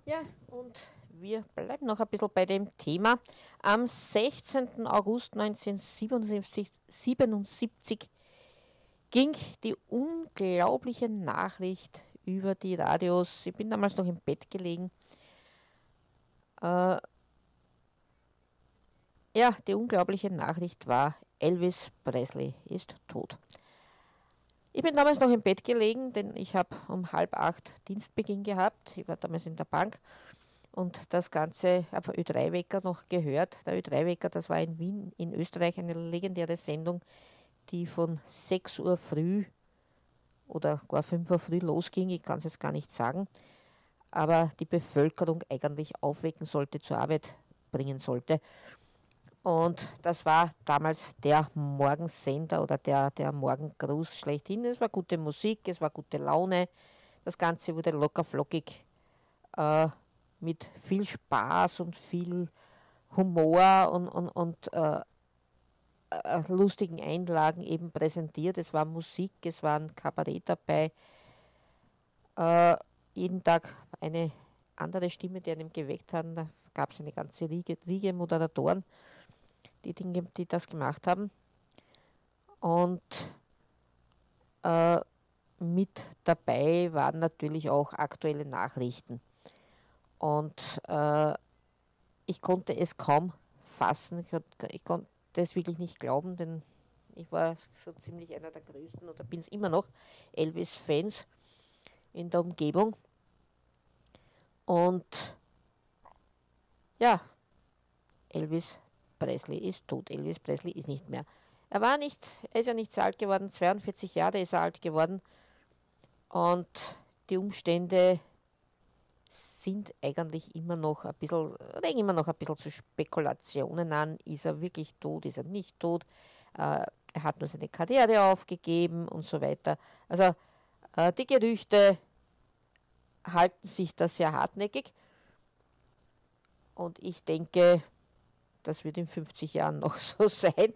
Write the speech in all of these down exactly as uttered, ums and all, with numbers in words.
Ja, und wir bleiben noch ein bisschen bei dem Thema. Am sechzehnten August neunzehnhundertsiebenundsiebzig siebenundsiebzig ging die unglaubliche Nachricht über die Radios. Ich bin damals noch im Bett gelegen. Äh, ja, die unglaubliche Nachricht war, Elvis Presley ist tot. Ich bin damals noch im Bett gelegen, denn ich habe um halb acht Dienstbeginn gehabt. Ich war damals in der Bank und das Ganze habe Ö drei Wecker noch gehört. Der Ö drei Wecker, das war in Wien, in Österreich, eine legendäre Sendung, die von sechs Uhr früh oder gar fünf Uhr früh losging. Ich kann es jetzt gar nicht sagen, aber die Bevölkerung eigentlich aufwecken sollte, zur Arbeit bringen sollte. Und das war damals der Morgensender oder der, der Morgengruß schlechthin. Es war gute Musik, es war gute Laune. Das Ganze wurde locker flockig äh, mit viel Spaß und viel Humor und, und, und äh, äh, lustigen Einlagen eben präsentiert. Es war Musik, es war ein Kabarett dabei. Äh, jeden Tag eine andere Stimme, die einem geweckt hat. Da gab es eine ganze Riege, Riege Moderatoren, die Dinge, die das gemacht haben. Und äh, mit dabei waren natürlich auch aktuelle Nachrichten. Und äh, ich konnte es kaum fassen. Ich, ich konnte es wirklich nicht glauben, denn ich war so ziemlich einer der größten oder bin es immer noch Elvis-Fans in der Umgebung. Und ja, Elvis Presley ist tot. Elvis Presley ist nicht mehr. Er war nicht, er ist ja nicht so alt geworden, zweiundvierzig Jahre ist er alt geworden. Und die Umstände sind eigentlich immer noch ein bisschen, regen immer noch ein bisschen zu Spekulationen an. Ist er wirklich tot, ist er nicht tot? Äh, er hat nur seine Karriere aufgegeben und so weiter. Also äh, die Gerüchte halten sich da sehr hartnäckig. Und ich denke, das wird in fünfzig Jahren noch so sein.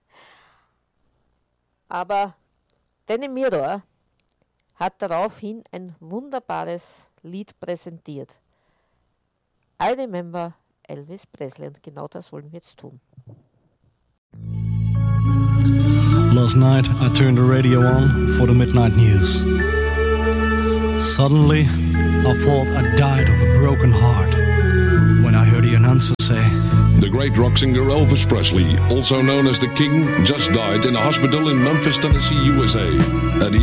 Aber Danny Mirror hat daraufhin ein wunderbares Lied präsentiert. I Remember Elvis Presley. Und genau das wollen wir jetzt tun. Last night I turned the radio on for the midnight news. Suddenly I thought I died of a broken heart when I heard the announcer say, the great rock singer Elvis Presley, also known as the King, just died in a hospital in Memphis, Tennessee, U S A. At the